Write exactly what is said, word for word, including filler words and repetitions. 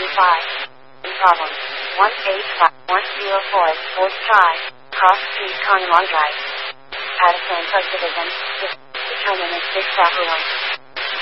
five. Problem. one eight five one zero four four five. Cross Street Con Longai. Addison subdivision. Determinant six one.